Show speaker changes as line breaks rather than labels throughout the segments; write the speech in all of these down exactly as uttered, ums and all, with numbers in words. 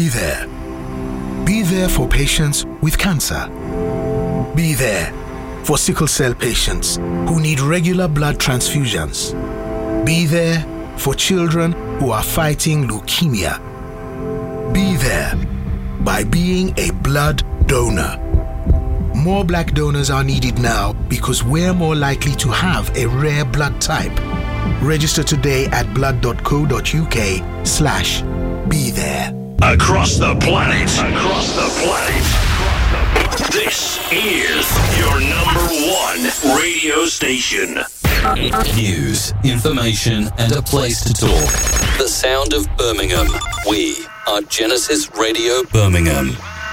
Be there. Be there for patients with cancer. Be there for sickle cell patients who need regular blood transfusions. Be there for children who are fighting leukemia. Be there by being a blood donor. More black donors are needed now because we're more likely to have a rare blood type. Register today at blood.co.uk slash be there.
Across the planet. Across the planet. This is your number one radio station.
News, information, and a place to talk. The sound of Birmingham. We are Genesis Radio Birmingham.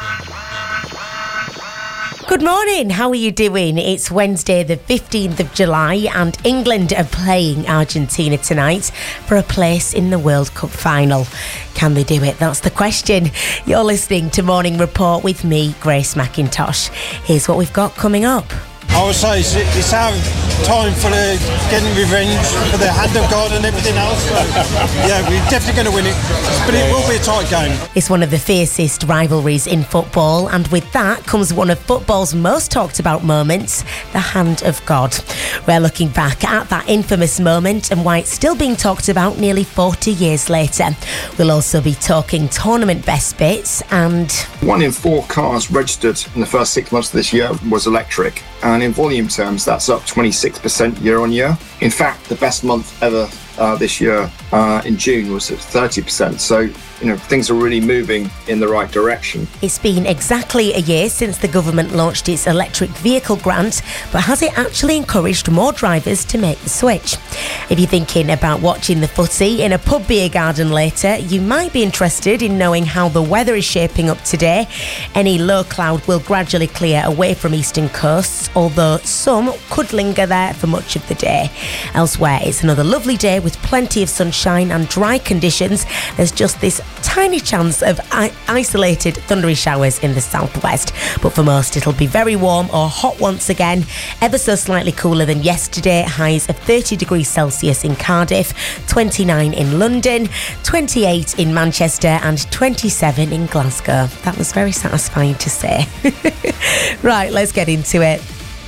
Good morning, how are you doing? It's Wednesday the fifteenth of July and England are playing Argentina tonight for a place in the World Cup final. Can they do it? That's the question. You're listening to Morning Report with me, Grace McIntosh. Here's what we've got coming up.
I would say it's, it's our time for the getting revenge for the hand of God and everything else. So, yeah, we're definitely going to win it, but it will be a tight game.
It's one of the fiercest rivalries in football, and with that comes one of football's most talked about moments, the hand of God. We're looking back at that infamous moment and why it's still being talked about nearly forty years later. We'll also be talking tournament best bits and...
One in four cars registered in the first six months of this year was electric. And in volume terms, that's up twenty-six percent year on year. In fact, the best month ever uh, this year uh, in June was at thirty percent. So, you know, things are really moving in the right direction.
It's been exactly a year since the government launched its electric vehicle grant, but has it actually encouraged more drivers to make the switch? If you're thinking about watching the footy in a pub beer garden later, you might be interested in knowing how the weather is shaping up today. Any low cloud will gradually clear away from eastern coasts, although some could linger there for much of the day. Elsewhere, it's another lovely day with plenty of sunshine and dry conditions. There's just this tiny chance of I- isolated thundery showers in the southwest, but for most it'll be very warm or hot once again, ever so slightly cooler than yesterday. Highs of thirty degrees Celsius in Cardiff, twenty-nine in London, twenty-eight in Manchester and twenty-seven in Glasgow. That was very satisfying to say. Right, let's get into it.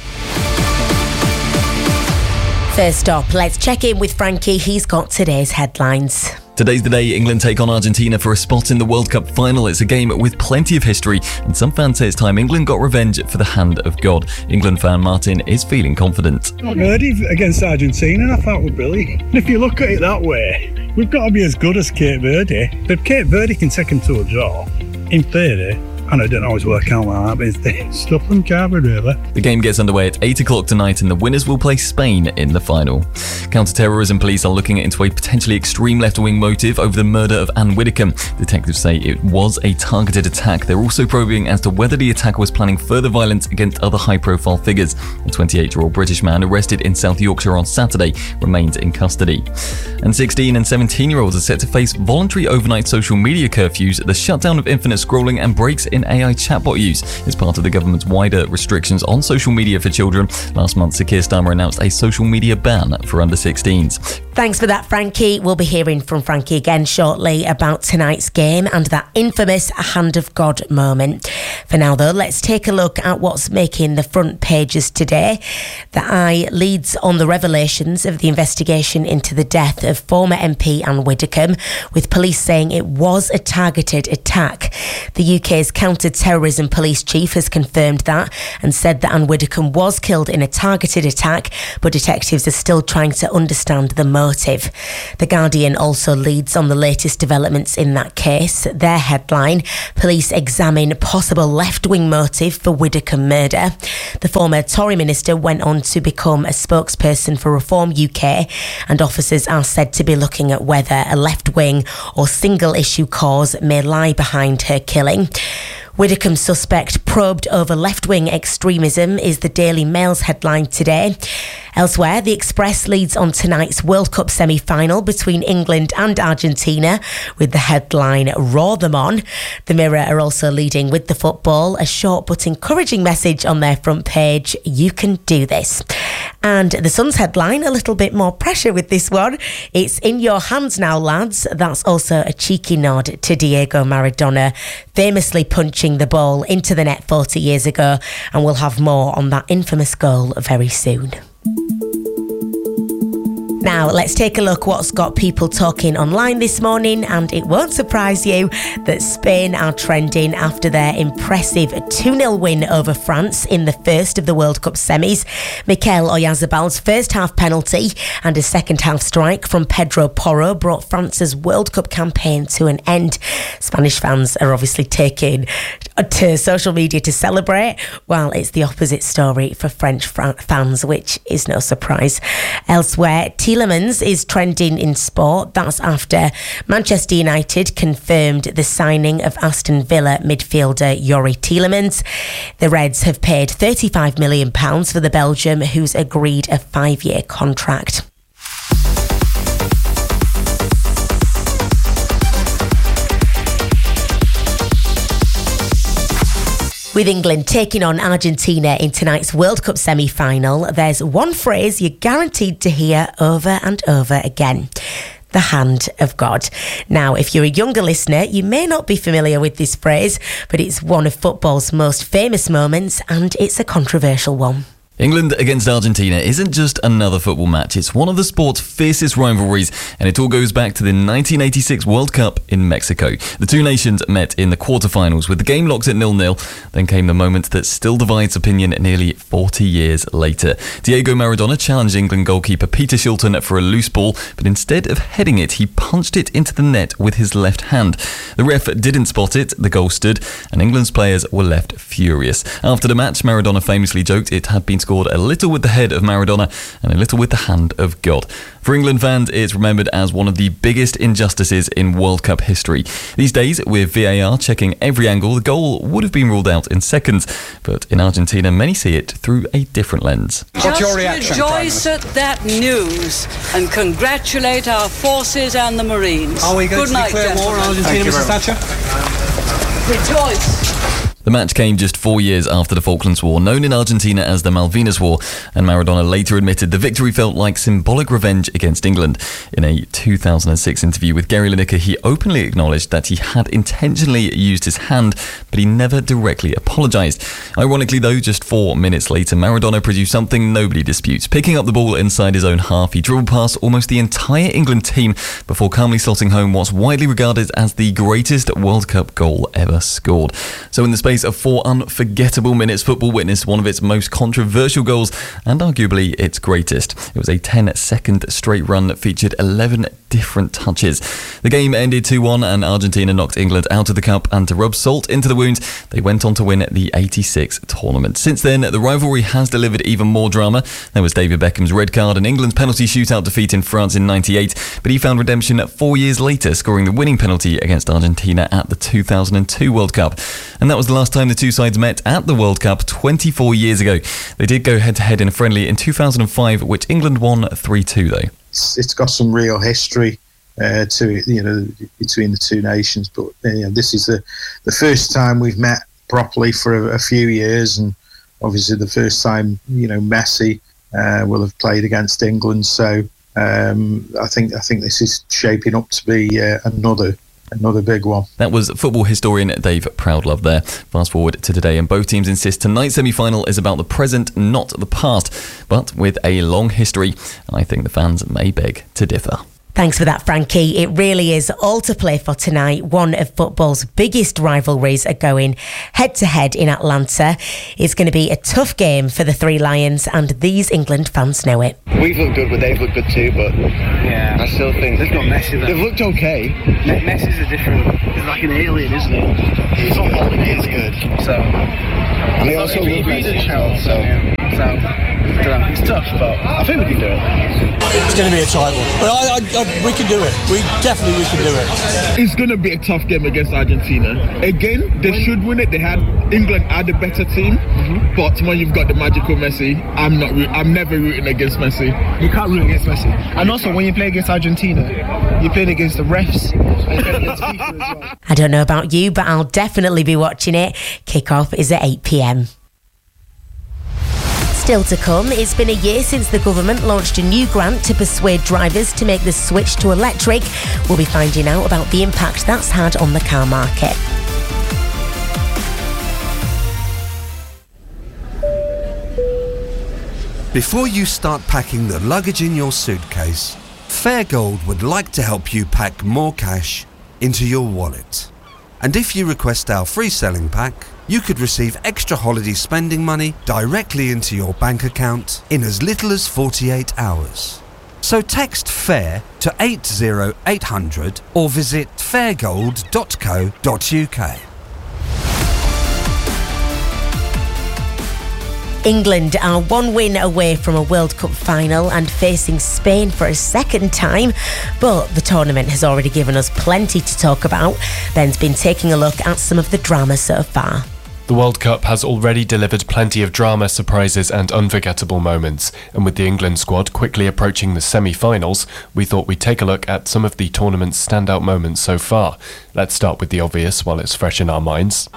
First up, let's check in with Frankie. He's got today's headlines.
Today's the day England take on Argentina for a spot in the World Cup final. It's a game with plenty of history, and some fans say it's time England got revenge for the hand of God. England fan Martin is feeling confident.
Verdi against Argentina, I thought were brilliant. And if you look at it that way, we've got to be as good as Cape Verde. If Cape Verde can take them to a draw, in theory, and it didn't always work out like that, but they stuff them covered, really.
The game gets underway at eight o'clock tonight and the winners will play Spain in the final. Counter-terrorism police are looking into a potentially extreme left-wing motive over the murder of Anne Widdecombe. Detectives say it was a targeted attack. They're also probing as to whether the attacker was planning further violence against other high-profile figures. A twenty-eight-year-old British man arrested in South Yorkshire on Saturday remains in custody. And sixteen and seventeen-year-olds are set to face voluntary overnight social media curfews, the shutdown of infinite scrolling and breaks in A I chatbot use is part of the government's wider restrictions on social media for children. Last month, Sir Keir Starmer announced a social media ban for under sixteens.
Thanks for that, Frankie. We'll be hearing from Frankie again shortly about tonight's game and that infamous hand of God moment. For now, though, let's take a look at what's making the front pages today. The Eye leads on the revelations of the investigation into the death of former M P Anne Widdecombe, with police saying it was a targeted attack. The U K's counter-terrorism police chief has confirmed that and said that Anne Widdecombe was killed in a targeted attack, but detectives are still trying to understand the motive. The Guardian also leads on the latest developments in that case. Their headline, police examine possible left-wing motive for Widdecombe murder. The former Tory minister went on to become a spokesperson for Reform U K, and officers are said to be looking at whether a left-wing or single-issue cause may lie behind her killing. Widdecombe suspect probed over left-wing extremism is the Daily Mail's headline today. Elsewhere, the Express leads on tonight's World Cup semi-final between England and Argentina with the headline, "Roar them on." The Mirror are also leading with the football, a short but encouraging message on their front page, "You can do this." And the Sun's headline, a little bit more pressure with this one. It's "In your hands now, lads." That's also a cheeky nod to Diego Maradona, famously punching the ball into the net forty years ago, and we'll have more on that infamous goal very soon. Now, let's take a look what's got people talking online this morning, and it won't surprise you that Spain are trending after their impressive two nil win over France in the first of the World Cup semis. Mikel Oyarzabal's first half penalty and a second half strike from Pedro Porro brought France's World Cup campaign to an end. Spanish fans are obviously taking to social media to celebrate, while it's the opposite story for French fans, which is no surprise. Elsewhere, Tielemans is trending in sport. That's after Manchester United confirmed the signing of Aston Villa midfielder Youri Tielemans. The Reds have paid thirty-five million pounds for the Belgium, who's agreed a five-year contract. With England taking on Argentina in tonight's World Cup semi-final, there's one phrase you're guaranteed to hear over and over again: the hand of God. Now, if you're a younger listener, you may not be familiar with this phrase, but it's one of football's most famous moments, and it's a controversial one.
England against Argentina isn't just another football match, it's one of the sport's fiercest rivalries, and it all goes back to the nineteen eighty-six World Cup in Mexico. The two nations met in the quarterfinals with the game locked at nil nil. Then came the moment that still divides opinion nearly forty years later. Diego Maradona challenged England goalkeeper Peter Shilton for a loose ball, but instead of heading it, he punched it into the net with his left hand. The ref didn't spot it, the goal stood, and England's players were left furious. After the match, Maradona famously joked it had been scored a little with the head of Maradona and a little with the hand of God. For England fans, it's remembered as one of the biggest injustices in World Cup history. These days, with V A R checking every angle, the goal would have been ruled out in seconds. But in Argentina, many see it through a different lens.
What's your reaction? Just rejoice at that news and congratulate our forces and the Marines.
Are we going
Good
to
night,
declare war on Argentina, Missus Thatcher?
Rejoice.
The match came just four years after the Falklands War, known in Argentina as the Malvinas War, and Maradona later admitted the victory felt like symbolic revenge against England. In a two thousand six interview with Gary Lineker, he openly acknowledged that he had intentionally used his hand, but he never directly apologised. Ironically though, just four minutes later, Maradona produced something nobody disputes. Picking up the ball inside his own half, he dribbled past almost the entire England team before calmly slotting home what's widely regarded as the greatest World Cup goal ever scored. So in the space of four unforgettable minutes, football witnessed one of its most controversial goals and arguably its greatest. It was a ten second straight run that featured eleven different touches. The game ended two one and Argentina knocked England out of the cup, and to rub salt into the wound, they went on to win the eighty-six tournament. Since then, the rivalry has delivered even more drama. There was David Beckham's red card and England's penalty shootout defeat in France in ninety-eight, but he found redemption four years later, scoring the winning penalty against Argentina at the two thousand two World Cup. And that was the last time the two sides met at the World Cup twenty-four years ago. They did go head-to-head in a friendly in two thousand five, which England won three two though.
It's, it's got some real history uh, to it, you know, between the two nations. But uh, you know, this is the the first time we've met properly for a, a few years, and obviously the first time, you know, Messi uh, will have played against England. So um, I think I think this is shaping up to be uh, another. Another big one. That was football historian Dave Proudlove there. Fast forward to today, and both teams insist tonight's semi-final is about the present, not the past, but with a long history. And I think the fans may beg to differ.
Thanks for that, Frankie. It really is all to play for tonight. One of football's biggest rivalries are going head-to-head in Atlanta. It's going to be a tough game for the Three Lions, and these England fans know it.
We've looked good, but they've looked good too, but yeah, I still think they've got Messi there. They've looked okay. Messi's a different, he's like an alien, isn't he? He's not holding it, he's good. So, and they also love Messi, so, so, it's tough, but I think we can do it.
It's going to be a tight one. But I, I, I we can do it. We definitely we can do it.
It's going to be a tough game against Argentina. Again, they should win it. They had England had a better team, mm-hmm. but when you've got the magical Messi, I'm not. I'm never rooting against Messi.
You can't root against Messi. And also, when you play against Argentina, you're playing against the refs. And you're playing against FIFA as well.
I don't know about you, but I'll definitely be watching it. Kick-off is at eight p.m. Still to come, it's been a year since the government launched a new grant to persuade drivers to make the switch to electric. We'll be finding out about the impact that's had on the car market.
Before you start packing the luggage in your suitcase, Fairgold would like to help you pack more cash into your wallet. And if you request our free selling pack, you could receive extra holiday spending money directly into your bank account in as little as forty-eight hours. So text FAIR to eight oh eight hundred or visit fairgold dot co dot uk.
England are one win away from a World Cup final and facing Spain for a second time, but the tournament has already given us plenty to talk about. Ben's been taking a look at some of the drama so far.
The World Cup has already delivered plenty of drama, surprises and unforgettable moments, and with the England squad quickly approaching the semi-finals, we thought we'd take a look at some of the tournament's standout moments so far. Let's start with the obvious while it's fresh in our minds.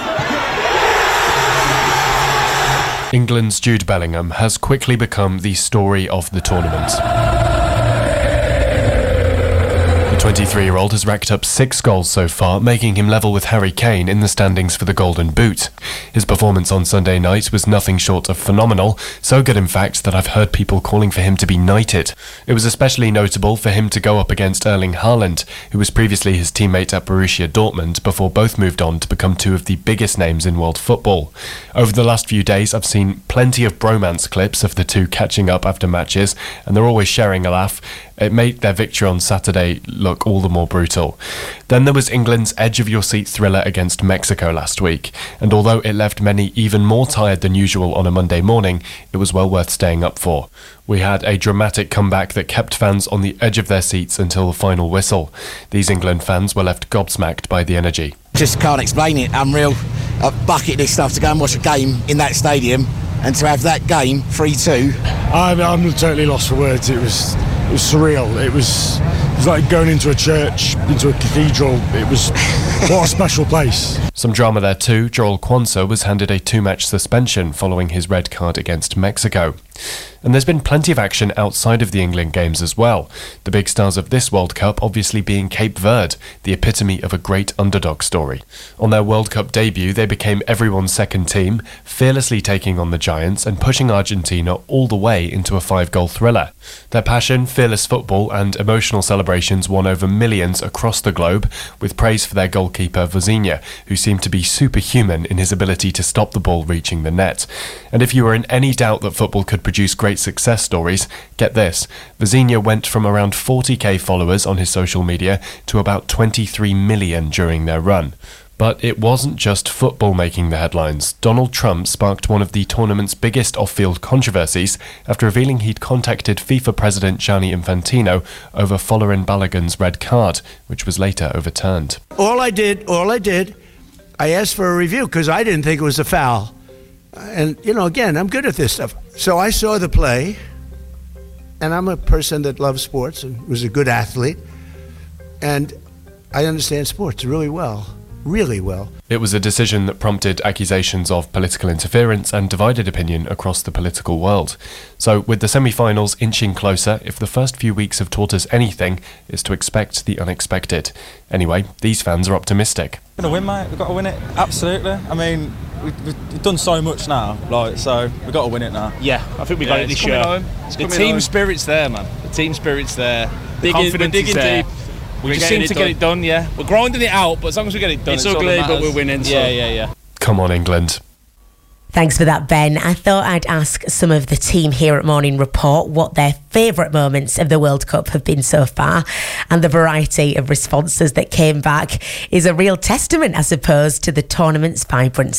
England's Jude Bellingham has quickly become the story of the tournament. The twenty-three-year-old has racked up six goals so far, making him level with Harry Kane in the standings for the Golden Boot. His performance on Sunday night was nothing short of phenomenal, so good in fact that I've heard people calling for him to be knighted. It was especially notable for him to go up against Erling Haaland, who was previously his teammate at Borussia Dortmund before both moved on to become two of the biggest names in world football. Over the last few days I've seen plenty of bromance clips of the two catching up after matches, and they're always sharing a laugh. It made their victory on Saturday look all the more brutal. Then there was England's edge-of-your-seat thriller against Mexico last week, and although it left many even more tired than usual on a Monday morning, it was well worth staying up for. We had a dramatic comeback that kept fans on the edge of their seats until the final whistle. These England fans were left gobsmacked by the energy.
Just can't explain it. Unreal. A bucket list stuff to go and watch a game in that stadium, and to have that game three two.
I'm, I'm totally lost for words. It was... It was surreal. It was, it was like going into a church, into a cathedral. It was, what a special place.
Some drama there too. Joel Quansah was handed a two-match suspension following his red card against Mexico. And there's been plenty of action outside of the England games as well. The big stars of this World Cup obviously being Cape Verde, the epitome of a great underdog story. On their World Cup debut, they became everyone's second team, fearlessly taking on the Giants and pushing Argentina all the way into a five-goal thriller. Their passion, fearless football and emotional celebrations won over millions across the globe, with praise for their goalkeeper Vozinha, who seemed to be superhuman in his ability to stop the ball reaching the net. And if you were in any doubt that football could produce great success stories, get this. Vozinha went from around forty k followers on his social media to about twenty-three million during their run. But it wasn't just football making the headlines. Donald Trump sparked one of the tournament's biggest off-field controversies after revealing he'd contacted FIFA President Gianni Infantino over Folarin Balogun's red card, which was later overturned.
All I did, all I did, I asked for a review because I didn't think it was a foul. And, you know, again, I'm good at this stuff. So I saw the play, and I'm a person that loves sports and was a good athlete, and I understand sports really well, really well.
It was a decision that prompted accusations of political interference and divided opinion across the political world. So, with the semi-finals inching closer, if the first few weeks have taught us anything, it's to expect the unexpected. Anyway, these fans are optimistic.
We're going to win, mate. We've got to win it. Absolutely. I mean, we've, we've done so much now, like, so we've got to win it now.
Yeah, I think we got
yeah,
it this year.
Home.
The team home. spirit's there, man. The team spirit's there. The
digging,
confidence
we're digging
is there.
Deep.
We
we're
just seem to
done.
get it done, yeah. We're grinding it out, but as long as we get it done,
it's,
it's
ugly,
but we're winning. So.
Yeah, yeah, yeah.
Come on, England.
Thanks for that, Ben. I thought I'd ask some of the team here at Morning Report what their favourite moments of the World Cup have been so far, and the variety of responses that came back is a real testament, I suppose, to the tournament's vibrancy.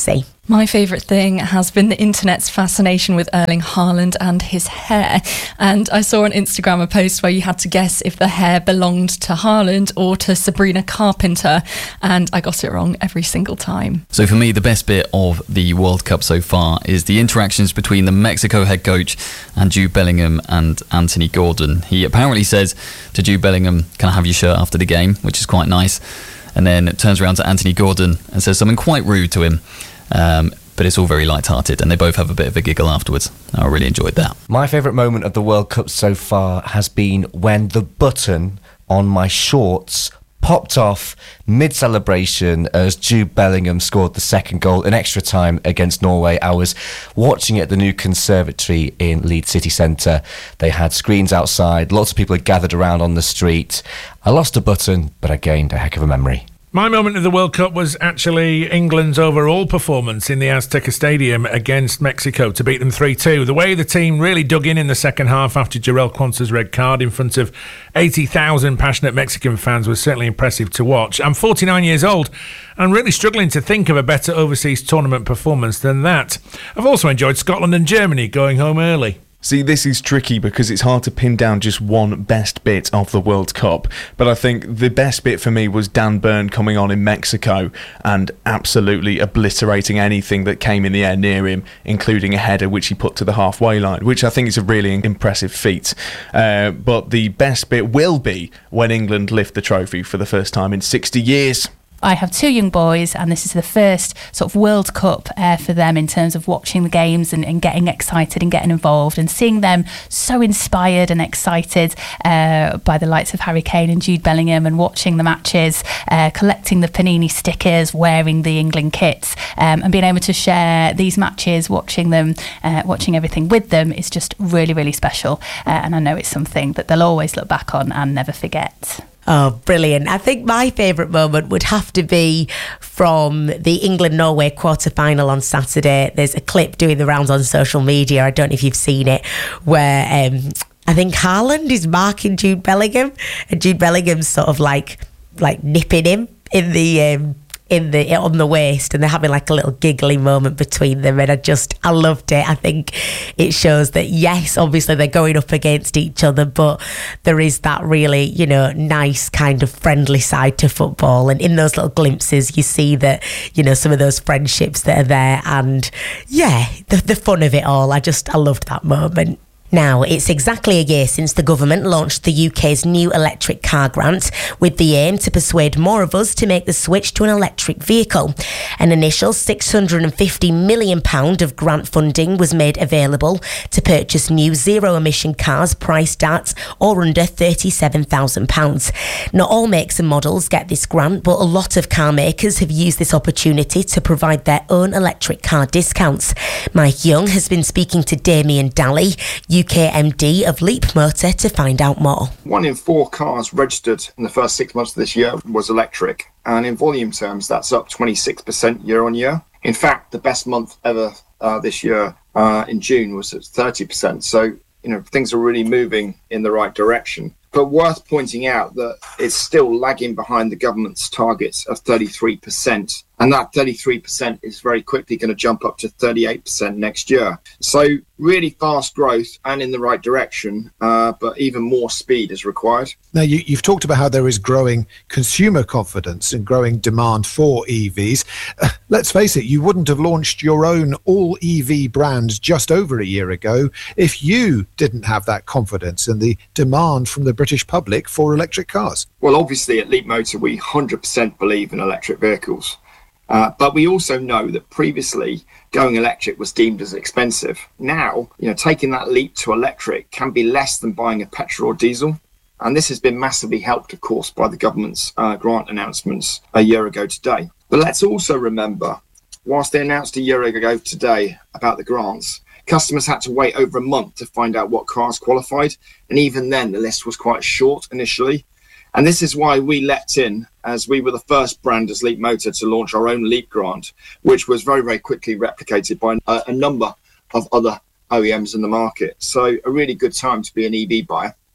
My favourite thing has been the internet's fascination with Erling Haaland and his hair. And I saw on Instagram a post where you had to guess if the hair belonged to Haaland or to Sabrina Carpenter. And I got it wrong every single time.
So for me, the best bit of the World Cup so far is the interactions between the Mexico head coach and Jude Bellingham and Anthony Gordon. He apparently says to Jude Bellingham, "Can I have your shirt after the game?" which is quite nice. And then it turns around to Anthony Gordon and says something quite rude to him. Um, but it's all very light-hearted, and they both have a bit of a giggle afterwards. I really enjoyed that.
My favourite moment of the World Cup so far has been when the button on my shorts popped off mid-celebration as Jude Bellingham scored the second goal in extra time against Norway. I was watching it at the new conservatory in Leeds City Centre. They had screens outside, lots of people had gathered around on the street. I lost a button, but I gained a heck of a memory.
My moment of the World Cup was actually England's overall performance in the Azteca Stadium against Mexico to beat them three two. The way the team really dug in in the second half after Jarell Quanza's red card in front of eighty thousand passionate Mexican fans was certainly impressive to watch. I'm forty-nine years old and really struggling to think of a better overseas tournament performance than that. I've also enjoyed Scotland and Germany going home early.
See, this is tricky because it's hard to pin down just one best bit of the World Cup. But I think the best bit for me was Dan Burn coming on in Mexico and absolutely obliterating anything that came in the air near him, including a header which he put to the halfway line, which I think is a really impressive feat. Uh, but the best bit will be when England lift the trophy for the first time in sixty years.
I have two young boys, and this is the first sort of World Cup uh, for them in terms of watching the games and, and getting excited and getting involved and seeing them so inspired and excited uh, by the likes of Harry Kane and Jude Bellingham, and watching the matches, uh, collecting the Panini stickers, wearing the England kits, um, and being able to share these matches, watching them, uh, watching everything with them is just really, really special. Uh, and I know it's something that they'll always look back on and never forget.
Oh, brilliant. I think my favourite moment would have to be from the England-Norway quarter-final on Saturday. There's a clip doing the rounds on social media, I don't know if you've seen it, where um, I think Haaland is marking Jude Bellingham, and Jude Bellingham's sort of like like nipping him in the... Um, in the on the waist, and they're having like a little giggly moment between them, and I just I loved it. I think it shows that yes, obviously they're going up against each other, but there is that really, you know, nice kind of friendly side to football, and in those little glimpses you see that, you know, some of those friendships that are there, and yeah, the, the fun of it all. I just I loved that moment. Now, it's exactly a year since the government launched the U K's new electric car grant, with the aim to persuade more of us to make the switch to an electric vehicle. An initial six hundred fifty million pounds of grant funding was made available to purchase new zero-emission cars priced at or under thirty-seven thousand pounds. Not all makes and models get this grant, but a lot of car makers have used this opportunity to provide their own electric car discounts. Mike Young has been speaking to Damien Daly, U K M D of Leap Motor, to find out more.
One in four cars registered in the first six months of this year was electric, and in volume terms that's up twenty-six percent year on year. In fact, the best month ever uh, this year uh, in June was at thirty percent. So, you know, things are really moving in the right direction. But worth pointing out that it's still lagging behind the government's targets of thirty-three percent. And that thirty-three percent is very quickly going to jump up to thirty-eight percent next year. So really fast growth and in the right direction, uh, but even more speed is required.
Now, you, you've talked about how there is growing consumer confidence and growing demand for E Vs. Uh, let's face it, you wouldn't have launched your own all-E V brand just over a year ago if you didn't have that confidence and the demand from the British public for electric cars.
Well, obviously at Leap Motor, we one hundred percent believe in electric vehicles. Uh, but we also know that previously going electric was deemed as expensive. Now, you know, taking that leap to electric can be less than buying a petrol or diesel. And this has been massively helped, of course, by the government's uh, grant announcements a year ago today. But let's also remember, whilst they announced a year ago today about the grants, customers had to wait over a month to find out what cars qualified. And even then, the list was quite short initially. And this is why we leapt in, as we were the first brand as Leap Motor to launch our own Leap grant, which was very, very quickly replicated by a, a number of other O E Ms in the market. So a really good time to be an E V buyer.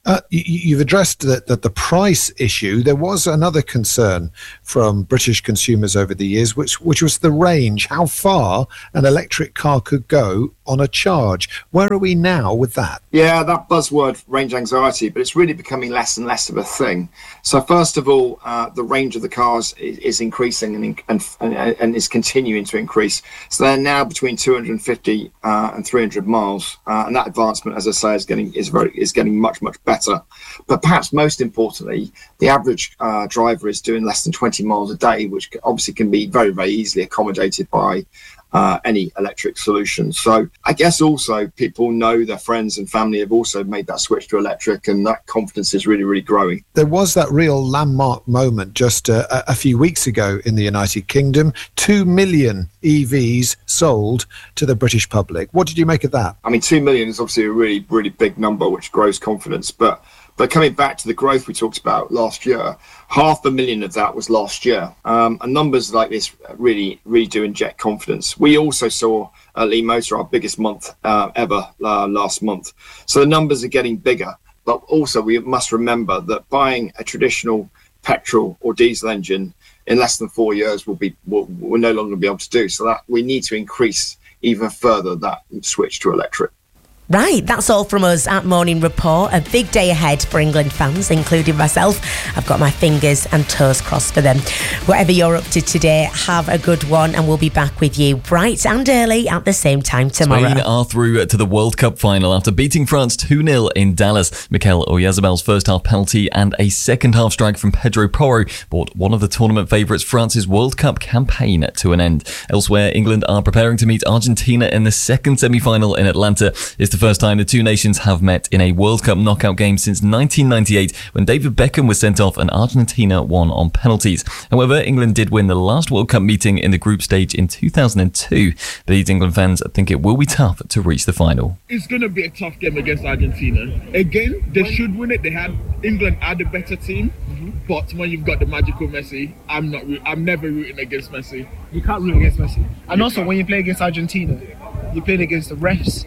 Uh, you, you've addressed that the, the price issue. There was another concern from British consumers over the years, which which was the range, how far an electric car could go on a charge. Where are we now with that?
Yeah, that buzzword, range anxiety, but it's really becoming less and less of a thing. So first of all, uh, the range of the cars is, is increasing and, and and and is continuing to increase. So they're now between two hundred fifty uh, and three hundred miles, uh, and that advancement, as I say, is getting is very is getting much much better. But perhaps most importantly, the average uh, driver is doing less than twenty miles a day, which obviously can be very very easily accommodated by Uh, any electric solution. So I guess also people know their friends and family have also made that switch to electric, and that confidence is really, really growing.
There was that real landmark moment just uh, a few weeks ago in the United Kingdom. Two million E Vs sold to the British public. What did you make of that?
I mean, two million is obviously a really, really big number, which grows confidence. But But coming back to the growth we talked about last year, half a million of that was last year. Um, and numbers like this really, really do inject confidence. We also saw uh, Lee Motor, our biggest month uh, ever uh, last month. So the numbers are getting bigger. But also we must remember that buying a traditional petrol or diesel engine in less than four years will be will, will no longer be able to do. So that we need to increase even further that switch to electric.
Right, that's all from us at Morning Report. A big day ahead for England fans, including myself. I've got my fingers and toes crossed for them. Whatever you're up to today, have a good one, and we'll be back with you bright and early at the same time tomorrow.
Spain are through to the World Cup final after beating France two nil in Dallas. Mikel Oyarzabal's first half penalty and a second half strike from Pedro Porro brought one of the tournament favourites France's World Cup campaign to an end. Elsewhere, England are preparing to meet Argentina in the second semi-final in Atlanta. It's the first time the two nations have met in a World Cup knockout game since nineteen ninety-eight, when David Beckham was sent off and Argentina won on penalties. However, England did win the last World Cup meeting in the group stage in two thousand two. These England fans think it will be tough to reach the final.
It's going to be a tough game against Argentina. Again, they should win it. They had England are the better team, mm-hmm. but when you've got the magical Messi, I'm not. I'm never rooting against Messi.
You can't root against Messi. And you also, can't. When you play against Argentina, you're playing against the refs.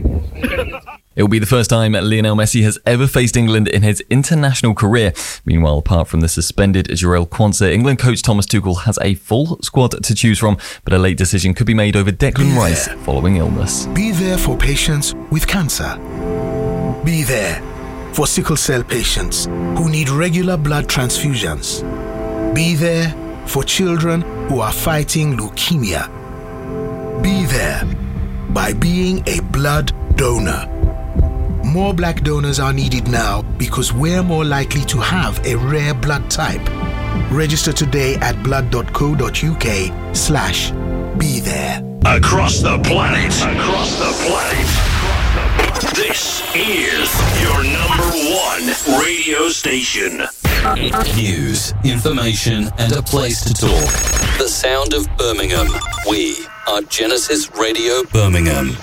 It will be the first time Lionel Messi has ever faced England in his international career. Meanwhile, apart from the suspended Jarell Quansah, England coach Thomas Tuchel has a full squad to choose from, but a late decision could be made over Declan Rice following illness.
Be there for patients with cancer. Be there for sickle cell patients who need regular blood transfusions. Be there for children who are fighting leukemia. Be there by being a blood donor. More black donors are needed now because we're more likely to have a rare blood type. Register today at blood.co.uk slash be there.
Across the planet. Across the planet. This is your number one radio station.
News, information, and a place to talk. The sound of Birmingham. We are Genesis Radio Birmingham.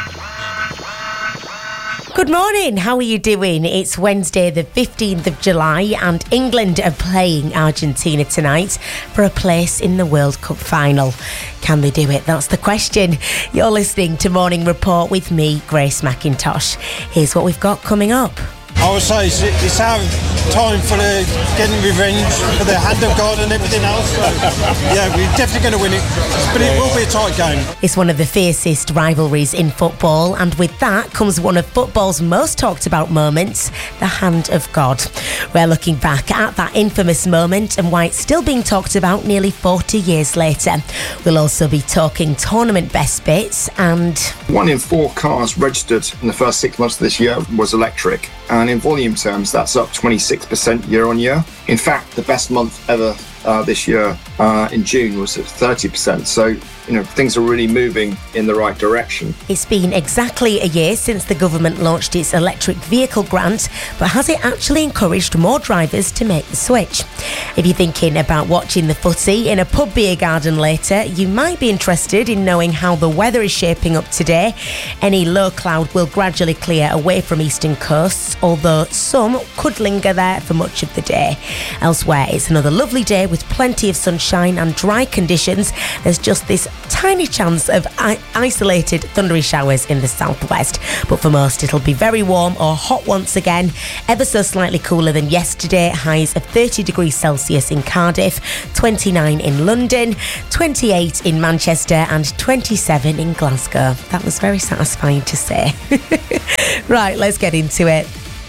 Good morning, how are you doing? It's Wednesday the fifteenth of July and England are playing Argentina tonight for a place in the World Cup final. Can they do it? That's the question. You're listening to Morning Report with me, Grace McIntosh. Here's what we've got coming up.
I would say it's, it's our time for the getting revenge for the hand of God and everything else. So, yeah, we're definitely going to win it, but it will be a tight game.
It's one of the fiercest rivalries in football, and with that comes one of football's most talked about moments, the hand of God. We're looking back at that infamous moment and why it's still being talked about nearly forty years later. We'll also be talking tournament best bits and...
One in four cars registered in the first six months of this year was electric. And in volume terms, that's up twenty-six percent year on year. In fact, the best month ever uh, this year uh, in June was at thirty percent. So, you know, things are really moving in the right direction.
It's been exactly a year since the government launched its electric vehicle grant, but has it actually encouraged more drivers to make the switch? If you're thinking about watching the footy in a pub beer garden later, you might be interested in knowing how the weather is shaping up today. Any low cloud will gradually clear away from eastern coasts, although some could linger there for much of the day. Elsewhere, it's another lovely day with plenty of sunshine and dry conditions. There's just this tiny chance of I- isolated thundery showers in the southwest. But for most, it'll be very warm or hot once again. Ever so slightly cooler than yesterday. Highs of thirty degrees Celsius in Cardiff, twenty-nine in London, twenty-eight in Manchester and twenty-seven in Glasgow. That was very satisfying to say. Right, let's get into it.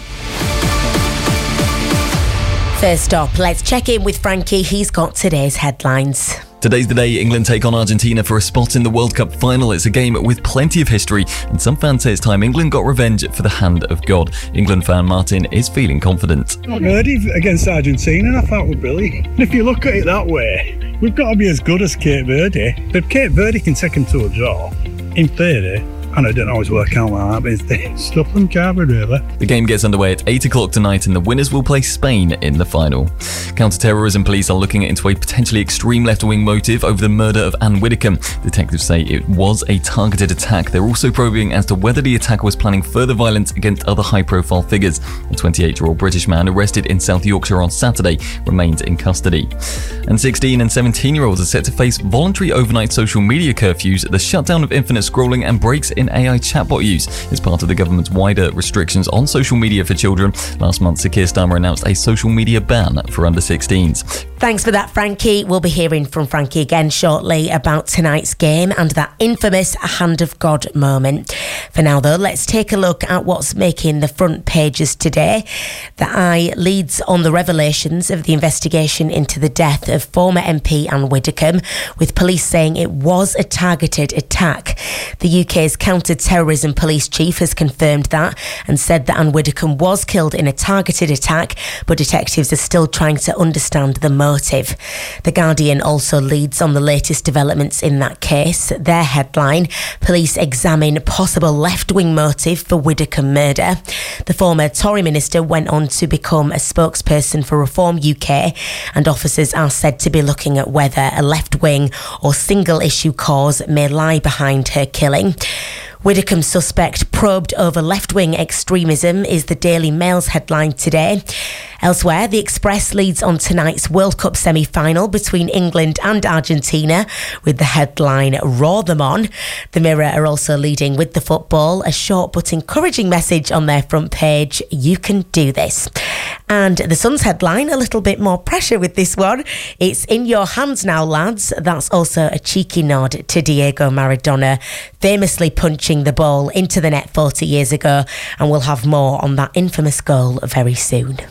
First up, let's check in with Frankie. He's got today's headlines.
Today's the day England take on Argentina for a spot in the World Cup final. It's a game with plenty of history, and some fans say it's time England got revenge for the hand of God. England fan Martin is feeling confident.
Verdi against Argentina, I thought, were brilliant. And if you look at it that way, we've got to be as good as Cape Verde. If Cape Verde can take them to a draw, in theory, and it didn't always work out like that, but it's stuff them covered, really.
The game gets underway at eight o'clock tonight, and the winners will play Spain in the final. Counter-terrorism police are looking into a potentially extreme left-wing motive over the murder of Anne Widdecombe. Detectives say it was a targeted attack. They're also probing as to whether the attacker was planning further violence against other high-profile figures. A twenty-eight-year-old British man arrested in South Yorkshire on Saturday remains in custody. And sixteen and seventeen-year-olds are set to face voluntary overnight social media curfews, the shutdown of infinite scrolling and breaks in A I chatbot use is part of the government's wider restrictions on social media for children. Last month, Sir Keir Starmer announced a social media ban for under sixteens.
Thanks for that, Frankie. We'll be hearing from Frankie again shortly about tonight's game and that infamous hand of God moment. For now, though, let's take a look at what's making the front pages today. The Eye leads on the revelations of the investigation into the death of former M P Anne Widdecombe, with police saying it was a targeted attack. The U K's counter-terrorism police chief has confirmed that and said that Anne Widdecombe was killed in a targeted attack, but detectives are still trying to understand the motive. The Guardian also leads on the latest developments in that case. Their headline, police examine possible left-wing motive for Widdecombe murder. The former Tory minister went on to become a spokesperson for Reform U K, and officers are said to be looking at whether a left-wing or single-issue cause may lie behind her killing. Widdecombe suspect probed over left-wing extremism is the Daily Mail's headline today. Elsewhere, The Express leads on tonight's World Cup semi-final between England and Argentina with the headline, Roar them on. The Mirror are also leading with the football, a short but encouraging message on their front page, you can do this. And The Sun's headline, a little bit more pressure with this one. It's in your hands now, lads. That's also a cheeky nod to Diego Maradona, famously punching the ball into the net forty years ago, and we'll have more on that infamous goal very soon.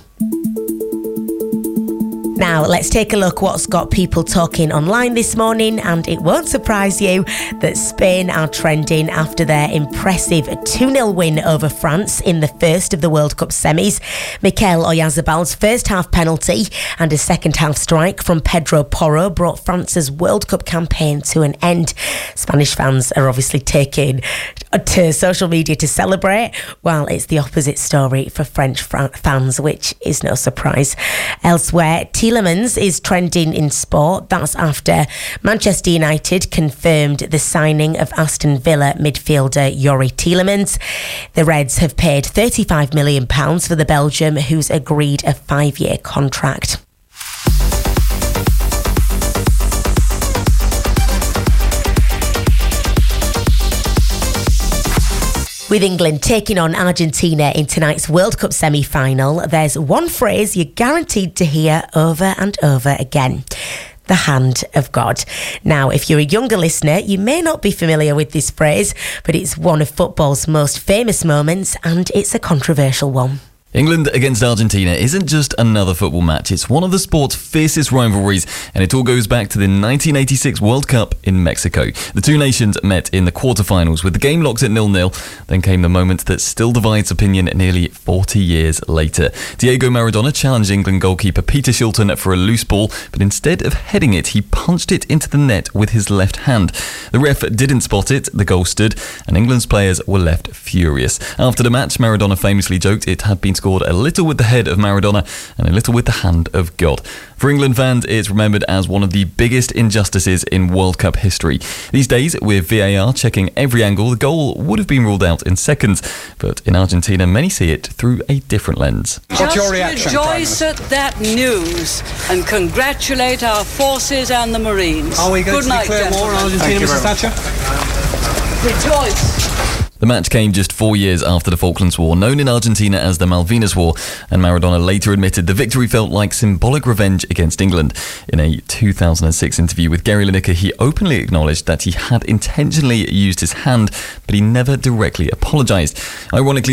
Now, let's take a look what's got people talking online this morning, and it won't surprise you that Spain are trending after their impressive two nil win over France in the first of the World Cup semis. Mikel Oyarzabal's first half penalty and a second half strike from Pedro Porro brought France's World Cup campaign to an end. Spanish fans are obviously taking to social media to celebrate, while it's the opposite story for French fran- fans, which is no surprise. Elsewhere, Tielemans is trending in sport. That's after Manchester United confirmed the signing of Aston Villa midfielder Youri Tielemans. The Reds have paid thirty-five million pounds for the Belgium, who's agreed a five-year contract. With England taking on Argentina in tonight's World Cup semi-final, there's one phrase you're guaranteed to hear over and over again. The hand of God. Now, if you're a younger listener, you may not be familiar with this phrase, but it's one of football's most famous moments, and it's a controversial one.
England against Argentina isn't just another football match, it's one of the sport's fiercest rivalries, and it all goes back to the nineteen eighty-six World Cup in Mexico. The two nations met in the quarterfinals with the game locked at nil nil. Then came the moment that still divides opinion nearly forty years later. Diego Maradona challenged England goalkeeper Peter Shilton for a loose ball, but instead of heading it, he punched it into the net with his left hand. The ref didn't spot it, the goal stood, and England's players were left furious. After the match, Maradona famously joked it had been scored a little with the head of Maradona and a little with the hand of God. For England fans, it's remembered as one of the biggest injustices in World Cup history. These days, with V A R checking every angle, the goal would have been ruled out in seconds. But in Argentina, many see it through a different lens.
What's your reaction? Just rejoice at that news and congratulate our forces and the Marines.
Are we going
Good
to
night,
declare war on Argentina, Missus Thatcher?
Rejoice.
The match came just four years after the Falklands War, known in Argentina as the Malvinas War, and Maradona later admitted the victory felt like symbolic revenge against England. In a two thousand six interview with Gary Lineker, he openly acknowledged that he had intentionally used his hand, but he never directly apologised. Ironically,